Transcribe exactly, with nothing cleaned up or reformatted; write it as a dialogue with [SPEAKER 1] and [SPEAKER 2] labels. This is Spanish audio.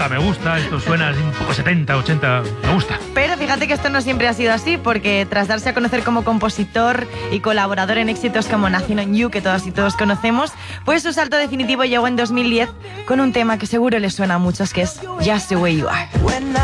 [SPEAKER 1] gusta, me gusta, esto suena un poco setenta, ochenta, me gusta.
[SPEAKER 2] Pero fíjate que esto no siempre ha sido así, porque tras darse a conocer como compositor y colaborador en éxitos como Nothing on You, que todos y todos conocemos, pues su salto definitivo llegó en dos mil diez con un tema que seguro les suena a muchos, que es Just the Way You Are.